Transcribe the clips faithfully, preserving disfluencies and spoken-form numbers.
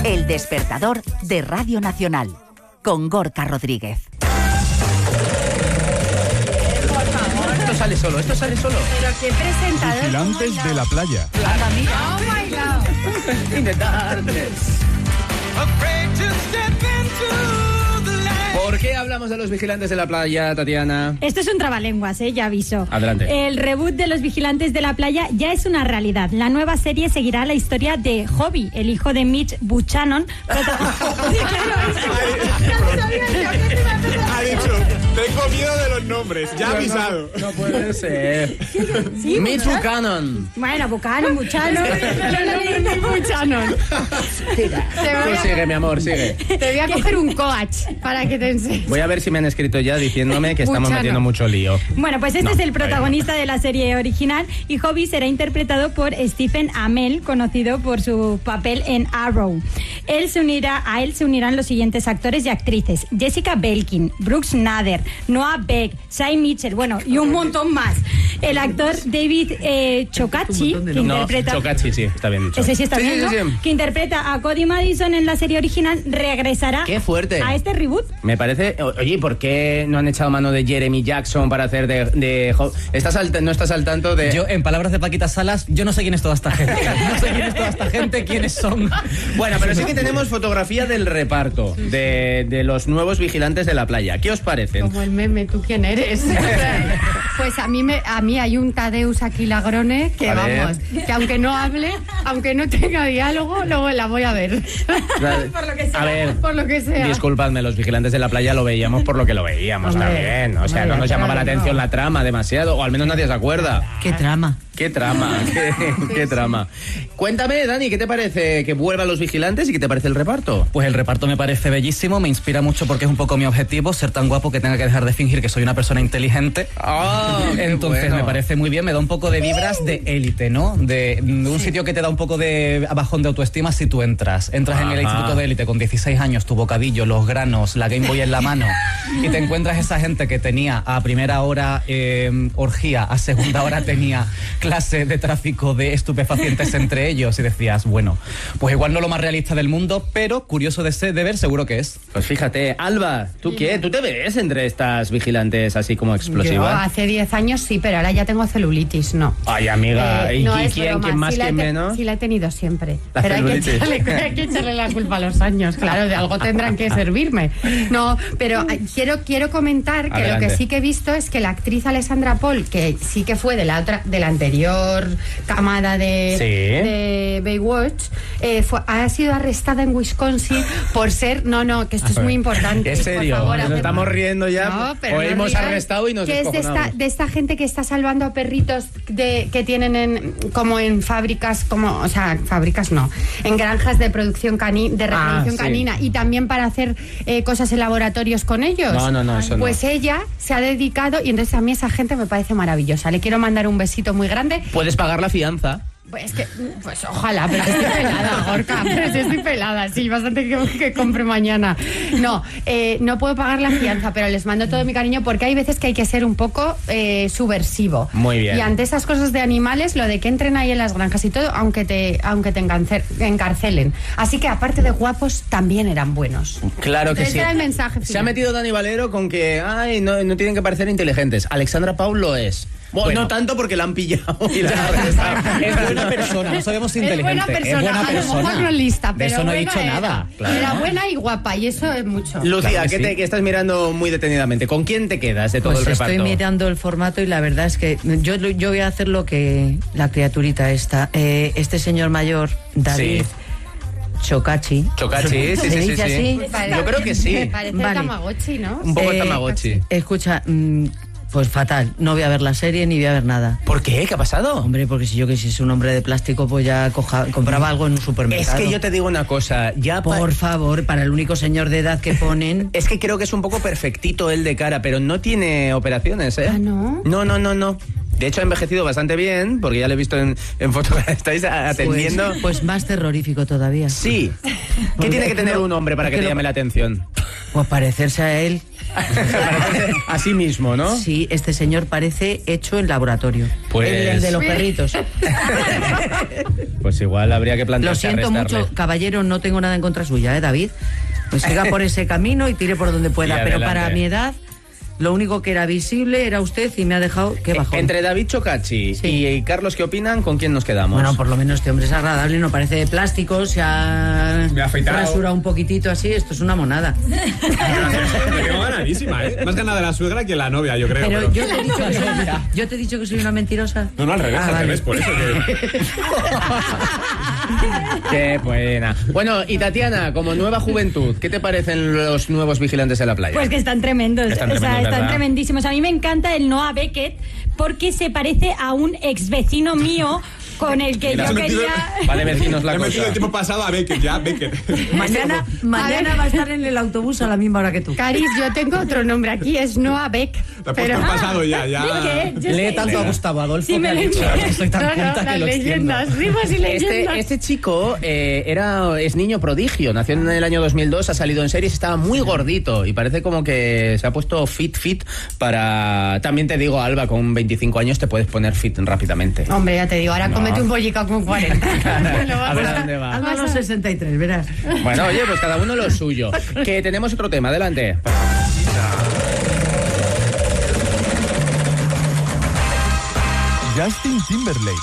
El despertador de Radio Nacional, con Gorka Rodríguez. Esto sale solo, esto sale solo. Pero qué presentador. Vigilantes de la playa. Anda, mira. Oh my God. In the darkness. ¿Por qué hablamos de los vigilantes de la playa, Tatiana? Esto es un trabalenguas, ¿eh? Ya aviso. Adelante. El reboot de Los Vigilantes de la Playa ya es una realidad. La nueva serie seguirá la historia de Hobby, el hijo de Mitch Buchanan. Ha dicho, tengo miedo de los nombres, ya ha avisado. No, no puede ser. Sí, Mitch Buchanan. Bueno, Buchanan, Buchanan. Buchanan. Te voy Pues a- sigue, mi amor, sigue. Te voy a coger un coach para que te enseñes. Voy a ver si me han escrito ya diciéndome que estamos Buchanan. metiendo mucho lío. Bueno, pues este No, es el está protagonista de la serie original y Hobby será interpretado por Stephen Amell, conocido por su papel en Arrow. Él se unirá, a él se unirán los siguientes actores y actrices: Jessica Belkin, Brooks Nader, Noah Beck, Shai Mitchell, bueno, y un montón más. El actor David eh, Chocachi, que No, interpreta... Chocachi, sí, está bien dicho. Ese sí está Sí, bien, sí, ¿no? sí, sí. Que interpreta a Cody Madison en la serie original, regresará ¡Qué fuerte! a este reboot. Me parece... o- Oye, ¿por qué no han echado mano de Jeremy Jackson para hacer de... de Ho- ¿Estás al, ¿No estás al tanto de...? Yo, en palabras de Paquita Salas, yo no sé quién es toda esta gente. No sé quién es toda esta gente, quiénes son. Bueno, pero sí que tenemos fotografía del reparto de, de los nuevos vigilantes de la playa. ¿Qué os parecen? Como el meme, ¿tú quién eres? Pues a mí me, a mí hay un Tadeusz Aquilagrone que A ver. vamos, que aunque no hable, aunque no tenga diálogo, luego la voy a ver. Por lo que sea. A ver, Por lo que sea. disculpadme, los vigilantes de la playa lo veíamos por lo que lo veíamos Hombre, también. O sea, hombre, no nos llamaba la claro, atención no. la trama demasiado, o al menos nadie se acuerda. ¿Qué trama? ¿Qué trama? ¿Qué, qué trama? Cuéntame, Dani, ¿qué te parece que vuelvan los vigilantes y qué te parece el reparto? Pues el reparto me parece bellísimo, me inspira mucho porque es un poco mi objetivo, ser tan guapo que tenga que dejar de fingir que soy una persona inteligente. Ah, qué Entonces bueno. me parece muy bien, me da un poco de vibras de élite, ¿no? De, de un sitio que te da un poco de bajón de autoestima si tú entras. Entras en el Ajá. instituto de élite con dieciséis años, tu bocadillo, los granos, la Game Boy en la mano, y te encuentras esa gente que tenía a primera hora eh, orgía, a segunda hora tenía clase de tráfico de estupefacientes entre ellos, y decías, bueno, pues igual no lo más realista del mundo, pero curioso de, ser, de ver seguro que es. Pues fíjate, Alba, ¿tú qué? ¿Tú te ves entre estas vigilantes así como Yo explosivas? hace diez años sí, pero ahora ya tengo celulitis, no. Ay, amiga, Eh, ¿y no qui- es quién, broma, quién más, sí la quién he te- menos? Sí la he tenido siempre. La pero hay que, celulitis. echarle, hay que echarle la culpa a los años, claro, de algo tendrán que servirme. No, pero eh, quiero, quiero comentar que Adelante. lo que sí que he visto es que la actriz Alessandra Paul, que sí que fue de la otra, de la anterior camada de, Sí. de Baywatch, eh, fue, ha sido arrestada en Wisconsin por ser, no, no, que esto es muy importante. ¿En serio? Por favor, ¿Nos hace- estamos riendo ya? No, pero ¿O no hemos rías, arrestado y nos que es de esta, descojonamos? de esta gente que está salvando a perritos de, que tienen en, como en fábricas, como, o sea, fábricas no, en granjas de producción cani, de reproducción sí. canina, y también para hacer eh, cosas en laboratorios con ellos. No, no, no, eso no. Pues ella se ha dedicado, y entonces a mí esa gente me parece maravillosa. Le quiero mandar un besito muy grande. Puedes pagar la fianza. Pues que, pues ojalá, pero estoy pelada, Gorka, pero sí estoy pelada, sí, bastante que, que compre mañana. No, eh, no puedo pagar la fianza, pero les mando todo mi cariño porque hay veces que hay que ser un poco eh, subversivo. Muy bien. Y ante esas cosas de animales, lo de que entren ahí en las granjas y todo, aunque te, aunque te engancer- encarcelen. Así que aparte de guapos, también eran buenos. Claro que Ese sí. era el mensaje Se ha final. metido Dani Valero con que, ay, no, no tienen que parecer inteligentes. Alexandra Paul lo es. Bueno, Bueno. no tanto porque la han pillado. Y la Ya, han arrestado. es buena persona, no sabemos si Es inteligente. buena persona, es buena a lo persona. mejor no lista, De pero eso no he buena dicho era. nada. Claro. Era buena y guapa, y eso es mucho. Lucía, Claro que que, te, sí. que estás mirando muy detenidamente. ¿Con quién te quedas de todo Pues el reparto? estoy mirando el formato y la verdad es que yo, yo voy a hacer lo que la criaturita esta. Eh, este señor mayor, David Chocachi. Chocachi, sí, sí, ¿Se sí, dice sí. así? Parece- Yo creo que sí. Parece Vale. Tamagotchi, ¿no? Un poco Eh, Tamagotchi. Escucha, mm, pues fatal. No voy a ver la serie ni voy a ver nada. ¿Por qué? ¿Qué ha pasado? Hombre, porque si yo que si es un hombre de plástico, pues ya coja- compraba algo en un Es supermercado. que yo te digo una cosa. Ya pa- Por favor, para el único señor de edad que ponen... Es que creo que es un poco perfectito él de cara, pero no tiene operaciones, ¿eh? Ah, ¿no? No, no, no, no. De hecho, ha envejecido bastante bien, porque ya lo he visto en, en fotos. ¿Estáis atendiendo? Pues, pues más terrorífico todavía. Sí. ¿Qué Porque tiene que es tener lo- un hombre para es que que te lo- llame la atención? Pues parecerse a él. A sí mismo, ¿no? Sí, este señor parece hecho en laboratorio. Pues- El, el de los perritos. Pues igual habría que Lo plantearse siento arrestarle. mucho, caballero, no tengo nada en contra suya, ¿eh, David? Pues siga por ese camino y tire por donde pueda. Y Pero adelante. para mi edad, lo único que era visible era usted y me ha dejado... ¡Qué bajón! Entre David Chocachi Sí. y Carlos, ¿qué opinan? ¿Con quién nos quedamos? Bueno, por lo menos este hombre es agradable, no parece de plástico, se ha Me ha afeitado. rasurado un poquitito así, esto es una monada. Me tengo ganadísima, ¿eh? Más ganada la suegra que la novia, yo creo. Pero yo te he dicho que soy, yo te he dicho que soy una mentirosa. No, no, al revés, Ah, al vale. revés, por eso que... Qué buena. Bueno, y Tatiana, como nueva juventud, ¿qué te parecen los nuevos vigilantes de la playa? Pues que están tremendos, Están o sea, tremendos, están ¿verdad? tremendísimos. A mí me encanta el Noah Beckett porque se parece a un ex vecino mío con el que Mira, yo me he metido- quería... Vale, vecinos la He metido cosa. el tiempo pasado a Beckett, ya, Beckett. Mañana, mañana va a estar en el autobús a la misma hora que tú. Caris, yo tengo otro nombre aquí, es Noah Beck. Lo he Pero... puesto en pasado ya, ya. ¿Qué? Yo Lee sé- tanto a Gustavo Adolfo Sí, que me ha lo dicho, envié. soy tan No, no, culta que las lo extiendo. leyendas, rimas y leyendas. Este, este chico eh, era, es niño prodigio, nació en el año dos mil dos, ha salido en series, estaba muy gordito y parece como que se ha puesto fit, fit para... También te digo, Alba, con veinticinco años te puedes poner fit rápidamente. Hombre, ya te digo, ahora No. cómete un bollicao con cuarenta. Lo vas A ver a- a dónde va. Hazlo a los sesenta y tres, verás. Bueno, oye, pues cada uno lo suyo. Que tenemos otro tema, adelante. Justin Timberlake.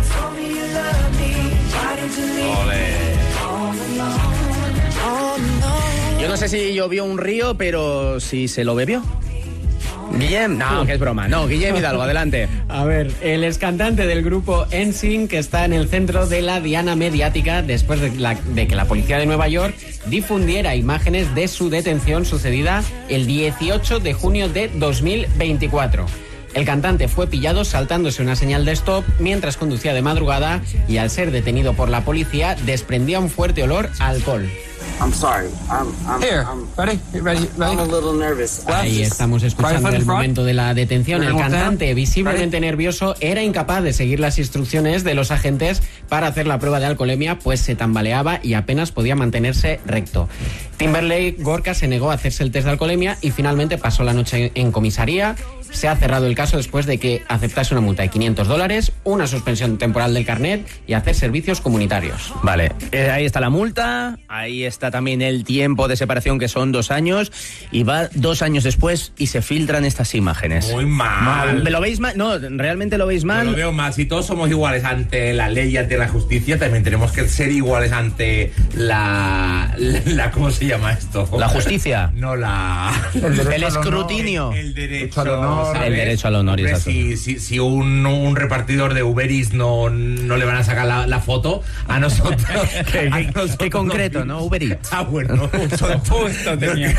Yo no sé si llovió un río, pero si se lo bebió. Guillem, no, que es broma. No, Guillem Hidalgo, adelante. A ver, el excantante del grupo N Sync que está en el centro de la diana mediática después de, la- de que la policía de Nueva York difundiera imágenes de su detención sucedida el dieciocho de junio de dos mil veinticuatro. El cantante fue pillado saltándose una señal de stop mientras conducía de madrugada y al ser detenido por la policía desprendía un fuerte olor a alcohol. I'm sorry. I'm, I'm, Here, I'm, ready, ready, I'm a little nervous. Ahí estamos escuchando el momento de la detención. El cantante, visiblemente nervioso, era incapaz de seguir las instrucciones de los agentes para hacer la prueba de alcoholemia, pues se tambaleaba y apenas podía mantenerse recto. Timberlake Gorka se negó a hacerse el test de alcoholemia y finalmente pasó la noche en comisaría. Se ha cerrado el caso después de que aceptase una multa de quinientos dólares, una suspensión temporal del carnet y hacer servicios comunitarios. Vale, eh, ahí está la multa, ahí está también el tiempo de separación, que son dos años, y va dos años después y se filtran estas imágenes. Muy mal. ¿Me lo veis mal? No, ¿realmente lo veis mal? Yo lo veo mal. Si todos somos iguales ante la ley y ante la justicia, también tenemos que ser iguales ante la... la, la- ¿cómo se llama esto? ¿La justicia? No, la... El escrutinio. El, el derecho al honor. ¿sabes? El derecho al honor, Hombre, exacto. si, si, si un, un repartidor de Uber Eats no, no le van a sacar la, la foto, a nosotros... Qué, a qué- nosotros qué concreto, ¿no? Uber Eats. Ah, bueno. Justo tenía.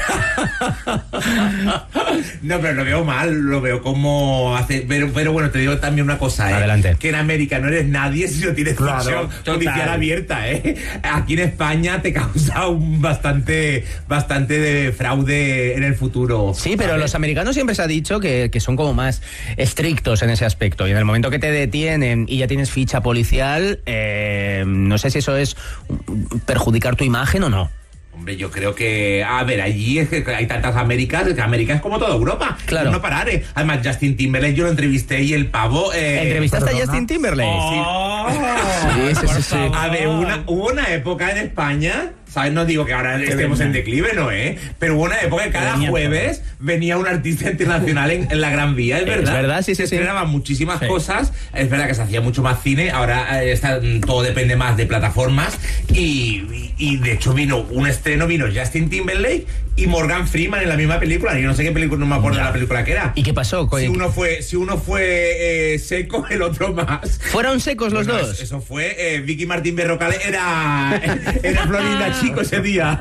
No, pero lo veo mal, lo veo como hace... Pero, pero bueno, te digo también una cosa, ¿eh? Adelante. Que en América no eres nadie si no tienes Claro, función total. judicial abierta, ¿eh? Aquí en España te causa un bastante, bastante de fraude en el futuro. Sí, pero ¿sabes? los americanos siempre se ha dicho que, que son como más estrictos en ese aspecto. Y en el momento que te detienen y ya tienes ficha policial, eh, no sé si eso es perjudicar tu imagen o no. Hombre, yo creo que, a ver, allí es que hay tantas Américas, que América es como toda Europa. Claro. No parar, ¿eh? Además, Justin Timberlake, yo lo entrevisté y el pavo... Eh, ¿Entrevistaste a ¿perdona? Justin Timberlake? Oh, Sí, sí, sí, sí. A ver, una, hubo una época en España, ¿sabes? No digo que ahora estemos en declive, ¿no, eh? Pero hubo una época que cada Venía jueves venía un artista internacional en, en la Gran Vía, es Es verdad. verdad, sí, sí, Se sí. estrenaban muchísimas Sí. cosas, es verdad que se hacía mucho más cine, ahora eh, está, todo depende más de plataformas y, y, y de hecho vino un estreno, vino Justin Timberlake y Morgan Freeman en la misma película. Yo no sé qué película, no me acuerdo de la película que era. ¿Y qué pasó? Si uno fue, si uno fue eh, seco, el otro más. ¿Fueron secos los Bueno, dos? Eso, eso fue, eh, Vicky Martín Berrocal era, era Florinda Chico ese día.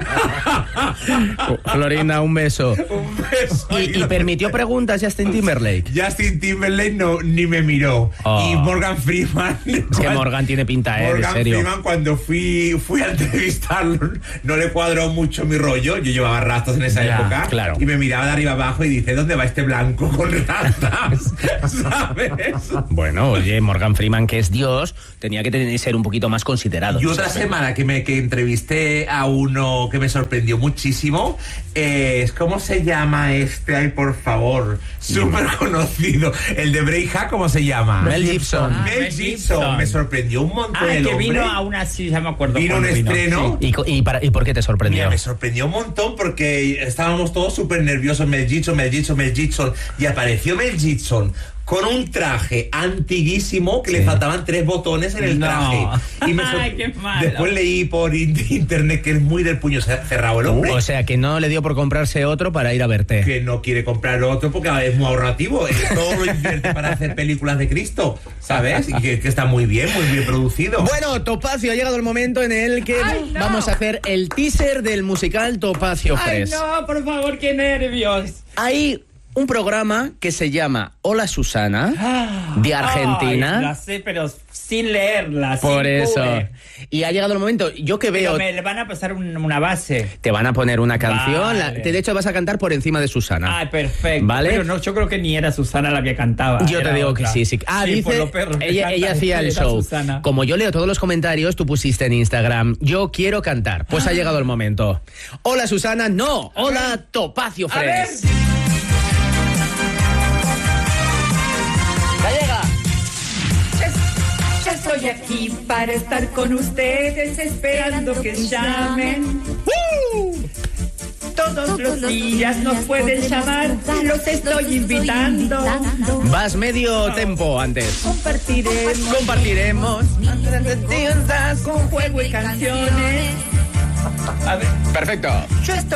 Florinda, un beso. Un beso. ¿Y, y permitió preguntas Justin Timberlake? Justin Timberlake no, ni me miró. Oh. Y Morgan Freeman. Es que Morgan tiene pinta, eh, de Morgan serio. Freeman, cuando fui, fui a entrevistarlo, no le cuadró mucho mi rollo. Yo llevaba rastas en esa Ya, época. claro. Y me miraba de arriba abajo y dice, ¿dónde va este blanco con rastas? ¿Sabes? Bueno, oye, Morgan Freeman, que es Dios, tenía que tener- ser un poquito más considerado. Y otra semana que me que entrevisté pasé a uno que me sorprendió muchísimo. Eh, ¿Cómo se llama este? Ay, por favor. Súper conocido. El de Braveheart, ¿cómo se llama? Mel Gibson. Ah, Mel Gibson. Gibson. Me sorprendió un montón. Ah, el que hombre. vino a una, sí, ya me acuerdo. Vino a un estreno. Sí. ¿Y, y, para, ¿Y por qué te sorprendió? Mira, me sorprendió un montón porque estábamos todos súper nerviosos. Mel Gibson, Mel Gibson, Mel Gibson. Y apareció Mel Gibson con un traje antiguísimo que sí. le faltaban tres botones en el no. traje. Y me Ay, qué malo. Después leí por internet que es muy del puño cerrado el hombre. Uh, o sea, que no le dio por comprarse otro para ir a verte. Que no quiere comprar otro porque es muy ahorrativo. Todo lo invierte para hacer películas de Cristo, ¿sabes? Y que, que está muy bien, muy bien producido. Bueno, Topacio, ha llegado el momento en el que Ay, no. vamos a hacer el teaser del musical Topacio Fresh. Ay, no, por favor, qué nervios. Hay un programa que se llama Hola Susana, de Argentina. Ay, la sé, pero sin leerla. Por sin eso. Google. Y ha llegado el momento, yo que veo... Pero me van a pasar un, una base. Te van a poner una canción, Vale. la, de hecho vas a cantar por encima de Susana. Ay, perfecto. ¿Vale? Pero no, yo creo que ni era Susana la que cantaba. Yo era te digo otra. que sí, sí. Ah, Sí, por dice, los perros que ella, cantan, ella hacía el era show. Susana. Como yo leo todos los comentarios, tú pusiste en Instagram, yo quiero cantar. Pues ha llegado el momento. Hola Susana, no. Hola Topacio A ver. Fresh. ¡Gallega! Ya estoy aquí para estar con ustedes, esperando que llamen. Todos los días nos pueden llamar, los estoy invitando. Vas medio tempo antes. Compartiremos Compartiremos con juego y canciones. A ver. Perfecto. Yo estoy